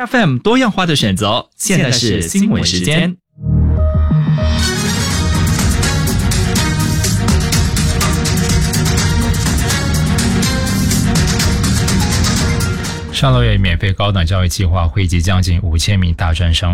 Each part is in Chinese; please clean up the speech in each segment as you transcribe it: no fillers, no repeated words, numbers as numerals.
FM 多样化的选择，现在是新闻时间。 上个月免费高等教育计划惠及将近5000名大专生。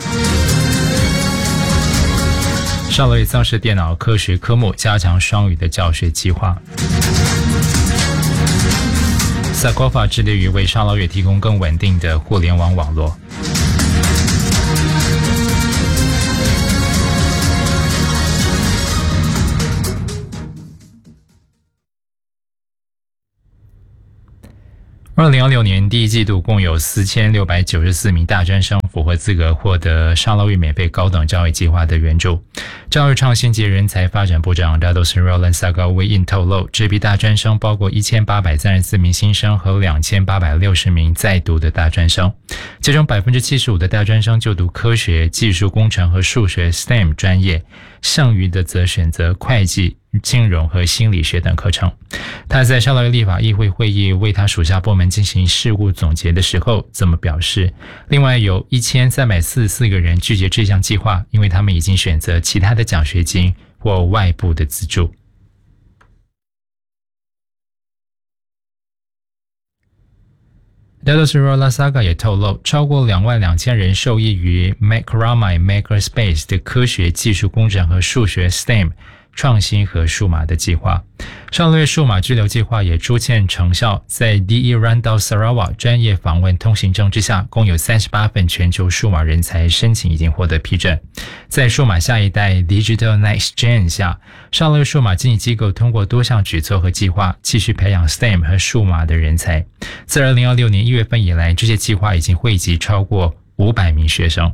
上个月增设电脑科学科目，加强双语的教学计划。Sakofa 致力于为沙捞越提供更稳定的互联网网络。2016年第一季度共有4694名大专生符合资格获得沙捞越免费高等教育计划的援助。教育创新及人才发展部长 Dato Sri Roland Sagawain 透露，这批大专生包括1834名新生和2860名在读的大专生，其中75%的大专生就读科学、技术工程和数学 STEM 专业，剩余的则选择会计、金融和心理学等课程。他在沙捞越立法议会会议为他属下部门进行事务总结的时候这么表示，另外有1344个人拒绝这项计划，因为他们已经选择其他的奖学金或外部的资助。Dato Sri Roland Saga 也透露，超过22000人受益于 Makeramai Makerspace 的科学、技术工程和数学 STEM 创新和数码的计划。上个月数码居留计划也出现成效，在 DE Run 到 Sarawak 专业访问通行证之下，共有38份全球数码人才申请已经获得批准。在数码下一代 Digital Next Gen 下，上个月数码经济机构通过多项举措和计划，继续培养 STEM 和数码的人才。自2026年1月份以来，这些计划已经惠及超过500名学生。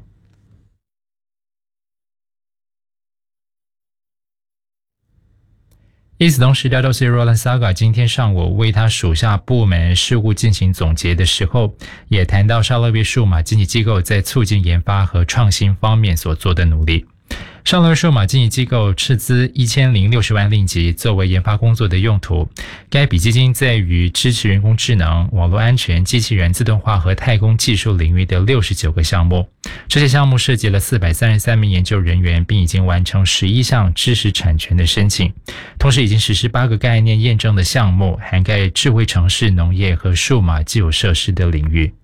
与此同时 Dato Sri Roland Saga 今天上午为他属下部门事务进行总结的时候，也谈到沙捞越数码经济机构在促进研发和创新方面所做的努力。沙捞越数码经济机构斥资1060万令吉作为研发工作的用途，该笔基金在于支持人工智能、网络安全、机器人自动化和太空技术领域的69个项目。这些项目涉及了433名研究人员，并已经完成11项知识产权的申请，同时已经实施8个概念验证的项目，涵盖智慧城市、农业和数码基础设施的领域。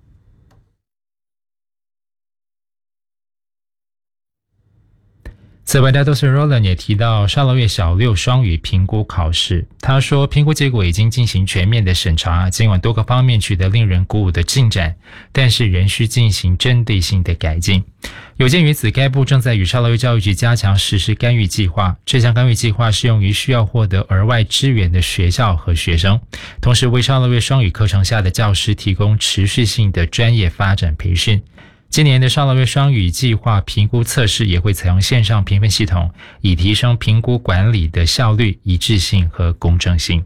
此外 Dato Sri Roland 也提到沙捞越小6双语评估考试。他说，评估结果已经进行全面的审查，尽管多个方面取得令人鼓舞的进展，但是仍需进行针对性的改进。有鉴于此，该部正在与沙捞越教育局加强实施干预计划。这项干预计划适用于需要获得额外支援的学校和学生，同时为沙捞越双语课程下的教师提供持续性的专业发展培训。今年的沙捞越双语计划评估测试也会采用线上评分系统，以提升评估管理的效率、一致性和公正性。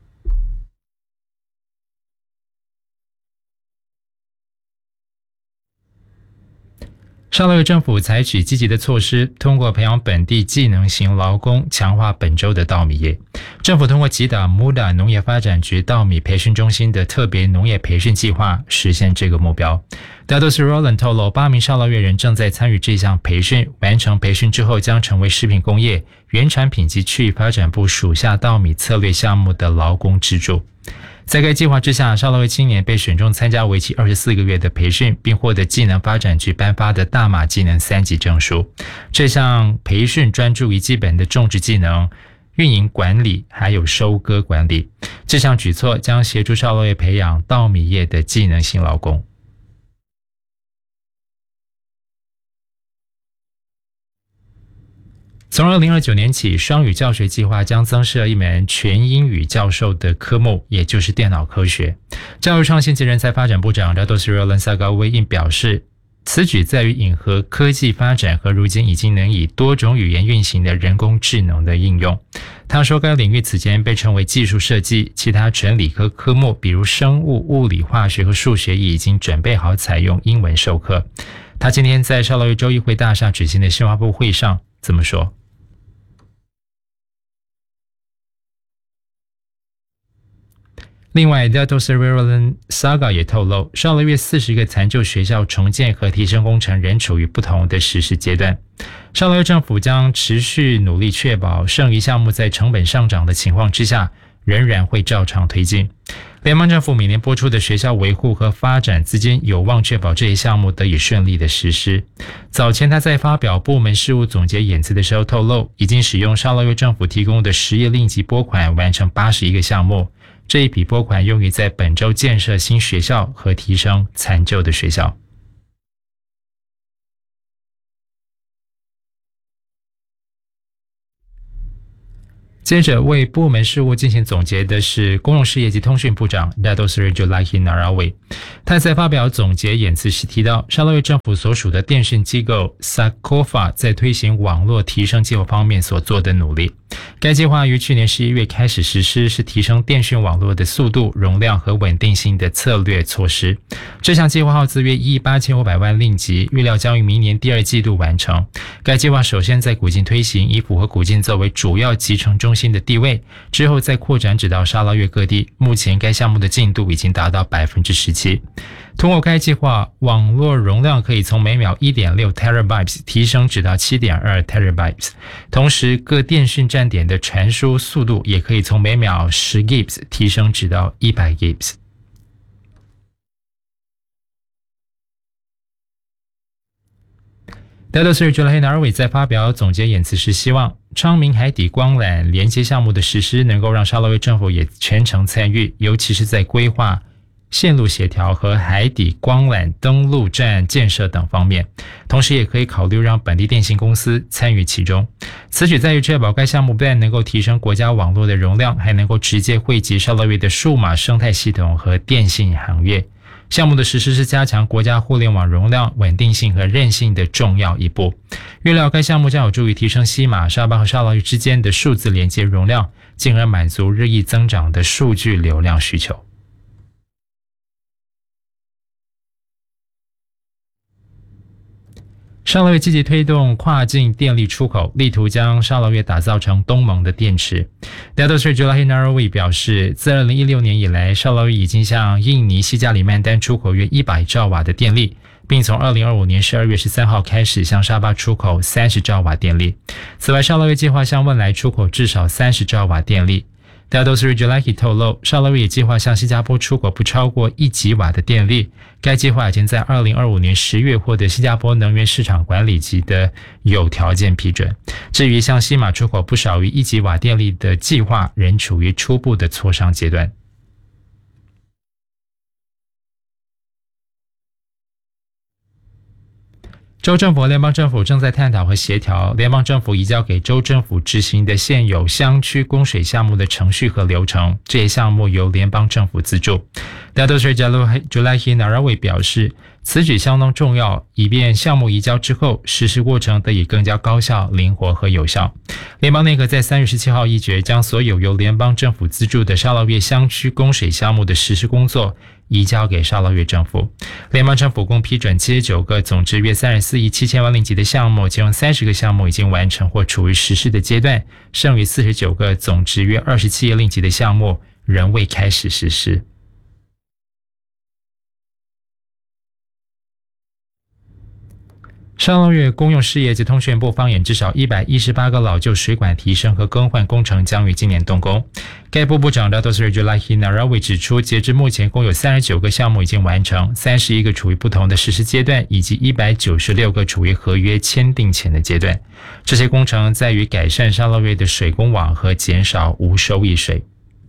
沙捞越政府采取积极的措施，通过培养本地技能型劳工，强化本州的稻米业。政府通过吉打穆达农业发展局稻米培训中心的特别农业培训计划，实现这个目标。Dato Sri Roland 透露，8名沙捞越人正在参与这项培训，完成培训之后将成为食品工业、原产品及区域发展部属下稻米策略项目的劳工支柱。在该计划之下，沙捞越青年被选中参加为期24个月的培训，并获得技能发展局颁发的大马技能3级证书。这项培训专注于基本的种植技能、运营管理还有收割管理。这项举措将协助沙捞越培养稻米业的技能性劳工。从2029年起，双语教学计划将增设一门全英语教授的科目，也就是电脑科学。教育创新及人才发展部长 Dato Sri Roland Sagawain 表示，此举在于引合科技发展和如今已经能以多种语言运行的人工智能的应用。他说，该领域此前被称为技术设计，其他纯理科科目，比如生物、物理、化学和数学，已经准备好采用英文授课。他今天在沙捞越州议会大厦举行的新闻发布会上这么说。 另外 Delta Sri Saga 也透露，上个月40个残旧学校重建和提升工程仍处于不同的实施阶段。上个月政府将持续努力确保剩余项目在成本上涨的情况之下，仍然会照常推进。联邦政府每年拨出的学校维护和发展资金有望确保这些项目得以顺利的实施。早前他在发表部门事务总结演辞的时候透露，已经使用沙劳越政府提供的10亿令吉拨款完成81个项目，这一笔拨款用于在本州建设新学校和提升残旧的学校。接着为部门事务进行总结的是公用事业及通讯部长 Dato Sri Julaihi Narawi。 他在发表总结演辞时提到，沙劳越政府所属的电讯机构 Sakofa 在推行网络提升计划方面所做的努力。该计划于去年11月开始实施，是提升电讯网络的速度、容量和稳定性的策略措施。这项计划耗资约1亿8500万令吉，预料将于明年第2季度完成。该计划首先在古晋推行，以符合古晋作为主要集成中心的地位，之后再扩展至到沙劳越各地。目前该项目的进度已经达到 17%。 通过该计划，网络容量可以从每秒 1.6 terabytes 提升至到 7.2 terabytes， 同时各电讯站点的传输速度也可以从每秒10 gigs 提升至到100 gigs。Dato Sri Julaihi Narawi 在发表总结演辞时希望，昌明海底光缆连接项目的实施能够让沙劳越政府也全程参与，尤其是在规划、线路协调和海底光缆登陆站建设等方面，同时也可以考虑让本地电信公司参与其中。此举在于确保该项目不但能够提升国家网络的容量，还能够直接惠及沙劳越的数码生态系统和电信行业。项目的实施是加强国家互联网容量、稳定性和韧性的重要一步。预料该项目将有助于提升西马、沙巴和沙劳越之间的数字连接容量，进而满足日益增长的数据流量需求。沙劳越积极推动跨境电力出口，力图将沙劳越打造成东盟的电池。Dato Sri Julaihi Narawi 表示，自2016年以来，沙劳越已经向印尼西加里曼丹出口约100兆瓦的电力，并从2025年12月13号开始向沙巴出口30兆瓦电力。此外，沙劳越计划向汶莱出口至少30兆瓦电力。Dato Sri Julaihi 透露，沙劳越也计划向新加坡出口不超过1吉瓦的电力。该计划已经在2025年10月获得新加坡能源市场管理局的有条件批准。至于向西马出口不少于1吉瓦电力的计划，仍处于初步的磋商阶段。州政府和联邦政府正在探讨和协调联邦政府移交给州政府执行的现有乡区供水项目的程序和流程，这些项目由联邦政府资助。Dato Sri Julaihi Narawi 表示，此举相当重要，以便项目移交之后，实施过程得以更加高效、灵活和有效。联邦内阁在3月17号议决，将所有由联邦政府资助的沙劳越乡区供水项目的实施工作移交给沙劳越政府。联邦政府共批准79个总值约34亿7000万令吉的项目，其中30个项目已经完成或处于实施的阶段，剩余49个总值约27亿令吉的项目仍未开始实施。沙劳越公用事业及通讯部方言，至少118个老旧水管提升和更换工程将于今年动工。该部部长 Dato Sri Julaihi Narawi 指出，截至目前共有39个项目已经完成，31个处于不同的实施阶段，以及196个处于合约签订前的阶段。这些工程在于改善沙劳越的水工网和减少无收益水。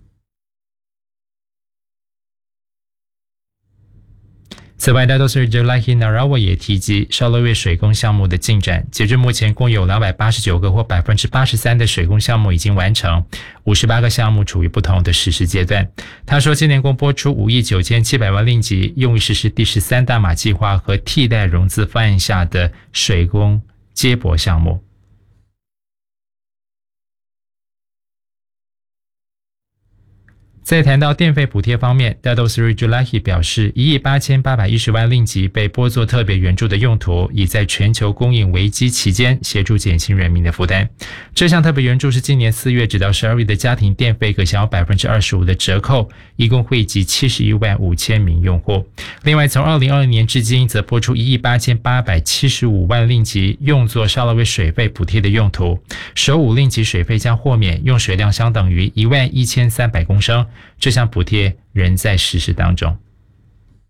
此外， Dato Sri Julaihi Narawi 也提及沙劳越水工项目的进展，截至目前共有289个或 83% 的水工项目已经完成，58个项目处于不同的实施阶段。他说，今年共拨出5亿9700万令吉，用于实施第13大马计划和替代融资方案下的水工接驳项目。 在谈到电费补贴方面， Dato Sri Julaihi 表示，1亿8810万令吉被拨作特别援助的用途，以在全球供应危机期间协助减轻人民的负担。这项特别援助是今年4月直到12月的家庭电费可享有 25% 的折扣，一共惠及71万5千名用户。另外，从2020年至今，则拨出1亿8875万令吉用作沙拉越水费补贴的用途，首5令吉水费将豁免，用水量相等于11300公升。这项补贴仍在实施当中。